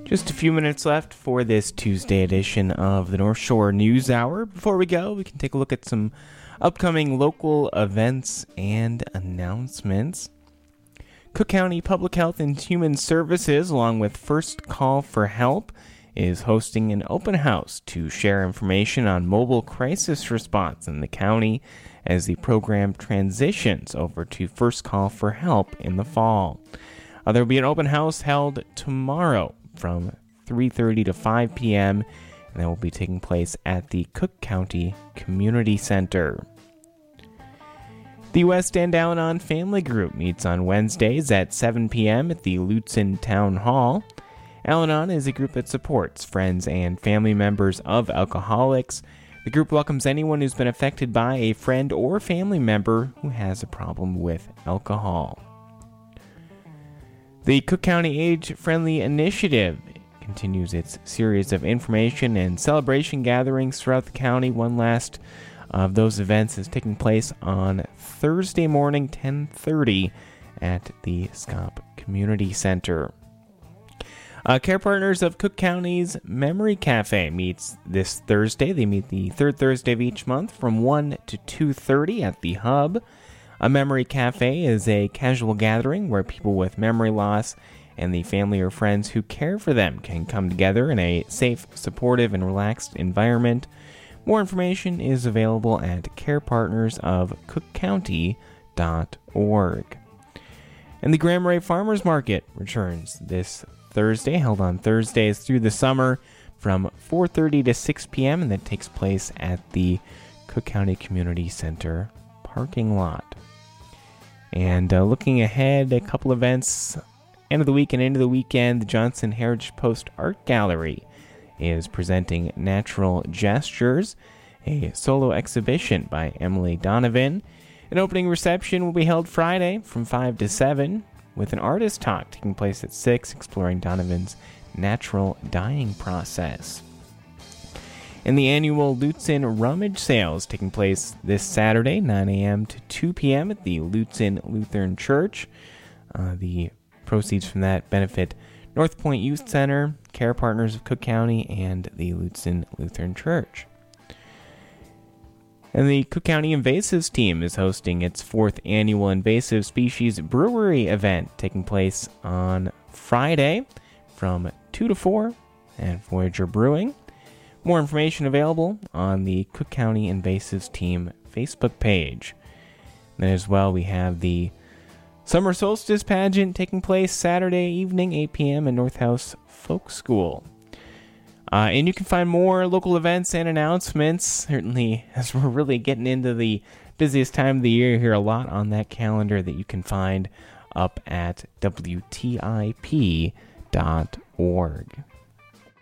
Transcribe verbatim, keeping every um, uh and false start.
Just a few minutes left for this Tuesday edition of the North Shore News Hour. Before we go, we can take a look at some upcoming local events and announcements. Cook County Public Health and Human Services, along with First Call for Help, is hosting an open house to share information on mobile crisis response in the county as the program transitions over to First Call for Help in the fall. Uh, there will be an open house held tomorrow from three thirty to five p.m., and that will be taking place at the Cook County Community Center. The West End Al-Anon Family Group meets on Wednesdays at seven p.m. at the Lutzen Town Hall. Al-Anon is a group that supports friends and family members of alcoholics. The group welcomes anyone who's been affected by a friend or family member who has a problem with alcohol. The Cook County Age-Friendly Initiative continues its series of information and celebration gatherings throughout the county. One last of those events is taking place on Thursday morning, ten thirty, at the Scop Community Center. Uh, Care Partners of Cook County's Memory Cafe meets this Thursday. They meet the third Thursday of each month from one to two thirty at the Hub. A Memory Cafe is a casual gathering where people with memory loss and the family or friends who care for them can come together in a safe, supportive, and relaxed environment. More information is available at care partners of cook county dot org. And the Grand Marais Farmers Market returns this Thursday, held on Thursdays through the summer from four thirty to six p.m., and that takes place at the Cook County Community Center parking lot. And uh, looking ahead, a couple events, end of the week and into the weekend, the Johnson Heritage Post Art Gallery is presenting Natural Gestures, a solo exhibition by Emily Donovan. An opening reception will be held Friday from five to seven, with an artist talk taking place at six, exploring Donovan's natural dyeing process. And the annual Lutzen Rummage Sales taking place this Saturday, nine a.m. to two p.m. at the Lutzen Lutheran Church. Uh, the proceeds from that benefit North Point Youth Center, Care Partners of Cook County, and the Lutzen Lutheran Church. And the Cook County Invasives team is hosting its fourth annual Invasive Species Brewery event taking place on Friday from two to four at Voyager Brewing. More information available on the Cook County Invasives team Facebook page. And then as well, we have the Summer Solstice Pageant taking place Saturday evening, eight p.m. at North House Folk School. Uh, and you can find more local events and announcements, certainly as we're really getting into the busiest time of the year here, a lot on that calendar that you can find up at W T I P dot org.